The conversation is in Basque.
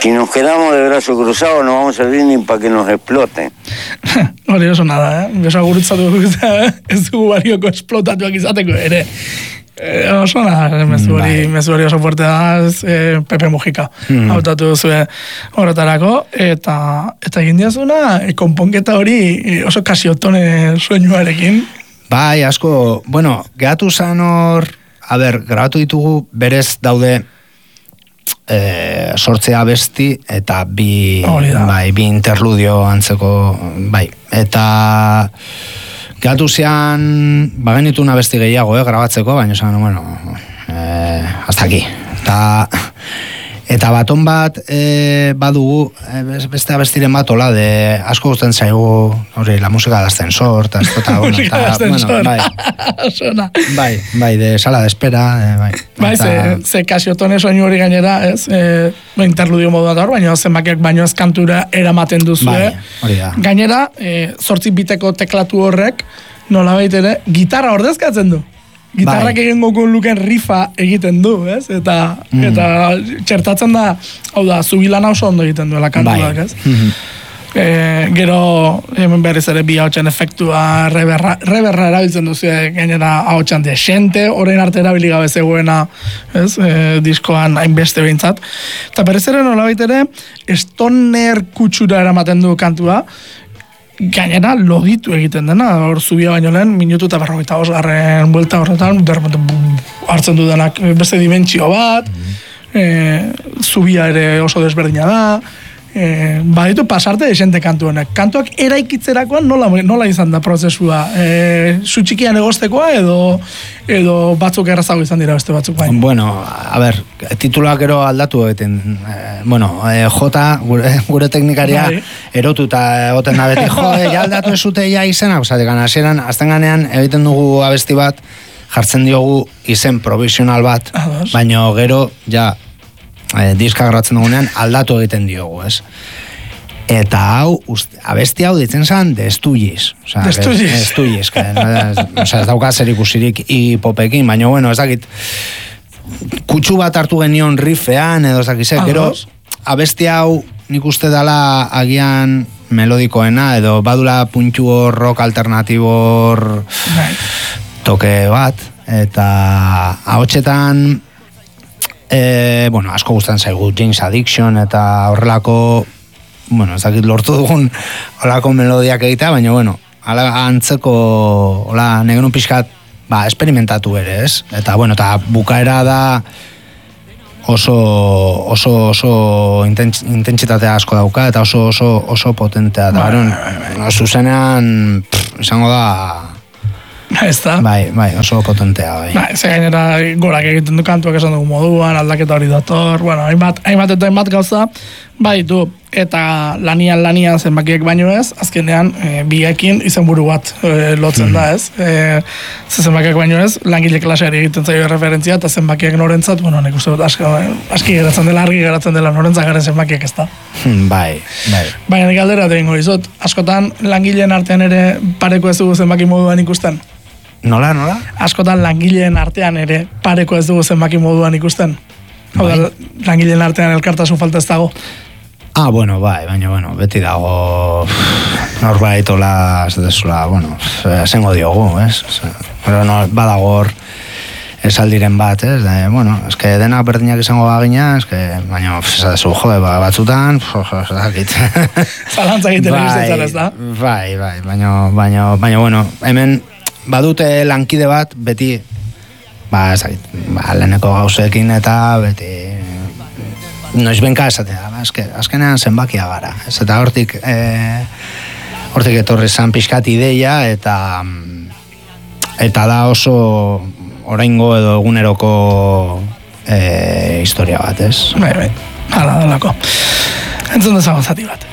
Si nos quedamos de brazos cruzados no vamos a servir ni para que nos exploten. Hori oso nada, Beso gurutzatu ez dugu barioko esplotatuak izateko ere. Oso nada, mezu hori oso fuerte da, Pepe Mujica. Hautatu duzue horretarako, eta egin diazuna, konponketa hori oso Kasiotone soinuarekin. Bai, asko, bueno, gehatu zan hor, grabatu ditugu, berez daude sortzea abesti eta bi interludio antzeko, bai, eta gehatu zean bagenitu una abesti gehiago, grabatzeko, baina esan, bueno, hasta aquí, eta baton bat badugu, beste abestiren bat, hola, de asko gusten zaigu, hori, la música de ascensor, eta, bueno, bai, de sala de espera, bai, ze Kasiotone soinu hori gainera, ez, interludio modu da hor, baina zenbakiak baino ez kantura eramaten duzu, gainera, 8 biteko teklatu horrek, nolabait ere, gitarra ordezkatzen du. Gitarrak egin gokun luken rifa egiten du, ez? Eta txertatzen da, hau da, zubilana oso ondo egiten duela kantuak, ez? Gero, hemen berriz ere bi hautsen efektua, reberra erabiltzen duzu, gainera hautsan desente, orain arte erabili gabe zegoena, ez? Diskoan hainbeste behintzat. Eta berriz ere nolabait ere, stoner kutsura eramaten du kantua, gainera loditu egiten dena, hor zubia baino lehen, minutu eta 45 buelta horretan, hartzen du denak beste dimentsio bat, zubia ere oso desberdina da, baditu pasarte desente kantu honek. Kantuak eraikitzerakoan nola izan da prozesua? Zu txikian egoztekoa edo batzuk errazago izan dira beste batzuk baina? Bueno, tituluak ero aldatu egiten. Jota, gure teknikaria erotuta egoten da beti. Ja aldatu ez zute ja izena, hasieran, azten ganean egiten dugu abesti bat, jartzen diogu izen provisional bat, baina gero, ja, diska grabatzen dugunean aldatu egiten diogu, ez? Eta hau, abesti hau ditzen zan Destulliz. Destulliz, ez dauka zer ikusirik hipopekin, baina bueno, ez dakit kutsu bat hartu genion riffean, edo ez dakizek, gero abesti hau nik uste dala agian melodikoena, edo badula puntu rock alternatibor toke bat, eta ahotsetan bueno, asko gustan zaigu James Addiction eta horrelako, bueno, ez dakit lortu dugun horrelako melodiak egitea, baina bueno, antzeko hola, negenun pixkat esperimentatu ere, ez? Eta bueno, eta bukaera da oso intentsitatea asko dauka eta oso potentea eta zuzenean izango da Bai, oso potentea, bai. Ze gainera gorak egiten du kantuak esan dugu moduan, aldaketa hori dator, bueno, hainbat gauza, bai, du, eta lanian zenbakiek baino ez, azkenean biekin izenburu bat lotzen da, ez? Zenbakiek baino ez, langile klaseari egiten zaio referentzia, eta zenbakiek norentzat, bueno, nik uste dut aski geratzen dela, argi geratzen dela norentzat garen zenbakiek ez da. Bai. Baina nik aldera egingo dizut, askotan langileen artean ere pareko ez dugu zenbaki moduan ikusten. Nola? Askotan langileen artean ere pareko ez dugu zenbaki moduan ikusten. Hau da, langileen artean elkartasun falta ez dago. Bueno, baina, beti dago norbait hola, zetezula, esengo diogu, ez? Pero badago hor esaldiren bat, ez? Bueno, eske denak berdinak izango bagina, baina, esatezu, batzutan, zakit. Zalantzak egiten egiztetzen ez da? Bai, baina, bueno, hemen badute lankide bat, beti, leheneko gauzekin eta beti, noiz benka esatea, azkenean zenbakia gara. Eta hortik etorri zan pixkat ideia eta da oso oraingo edo eguneroko historia bat, ez? Bai, hala dalako. Entzun dezagon zati bat.